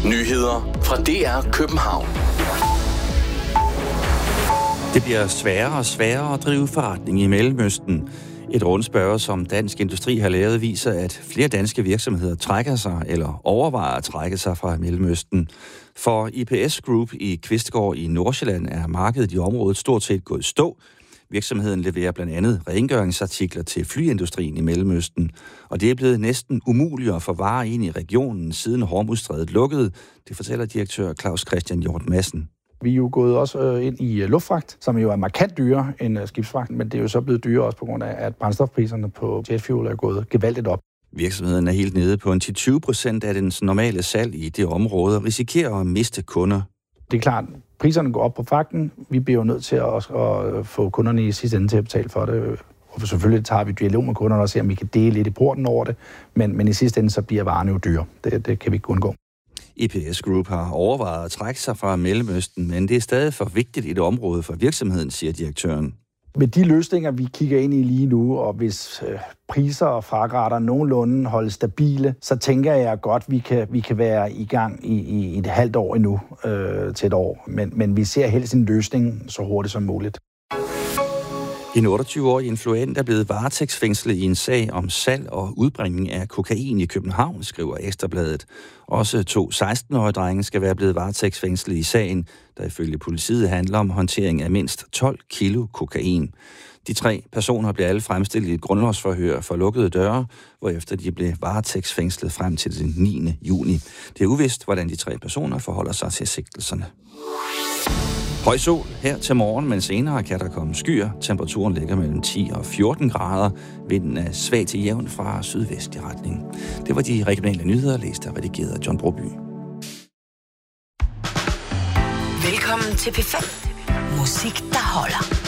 Nyheder fra DR København. Det bliver sværere og sværere at drive forretning i Mellemøsten. Et rundspørge, som Dansk Industri har lavet, viser, at flere danske virksomheder trækker sig eller overvejer at trække sig fra Mellemøsten. For IPS Group i Kvistgård i Nordsjælland er markedet i området stort set gået i stå. Virksomheden leverer blandt andet rengøringsartikler til flyindustrien i Mellemøsten, og det er blevet næsten umuligt at få varer ind i regionen, siden Hormuzstrædet lukkede. Det fortæller direktør Claus Christian Hjort Madsen. Vi er jo gået også ind i luftfragt, som jo er markant dyrere end skibsfragt, men det er jo så blevet dyrere også på grund af, at brændstofpriserne på jetfuel er gået gevaldigt op. Virksomheden er helt nede på 10-20% af dens normale salg i det område og risikerer at miste kunder. Det er klart, priserne går op på fragten. Vi bliver jo nødt til at få kunderne i sidste ende til at betale for det. Og selvfølgelig tager vi dialog med kunderne og ser, om vi kan dele lidt i porten over det. Men i sidste ende så bliver varerne jo dyre. Det kan vi ikke undgå. IPS Group har overvejet at trække sig fra Mellemøsten, men det er stadig for vigtigt et område for virksomheden, siger direktøren. Med de løsninger, vi kigger ind i lige nu, og hvis priser og fragtrater nogenlunde holdes stabile, så tænker jeg godt, vi kan være i gang i et halvt år endnu til et år. Men vi ser helst en løsning så hurtigt som muligt. En 28-årig influent er blevet varetægtsfængslet i en sag om salg og udbringning af kokain i København, skriver Ekstrabladet. Også 2 16-årige drenge skal være blevet varetægtsfængslet i sagen, der ifølge politiet handler om håndtering af mindst 12 kilo kokain. De 3 personer blev alle fremstillet i et grundlovsforhør for lukkede døre, hvorefter de blev varetægtsfængslet frem til den 9. juni. Det er uvist, hvordan de 3 personer forholder sig til sigtelserne. Høj sol her til morgen, men senere kan der komme skyer. Temperaturen ligger mellem 10 og 14 grader. Vinden er svag til jævn fra sydvestlig retning. Det var de regionale nyheder, læst og redigeret af John Broby. Velkommen til P5. Musik, der holder.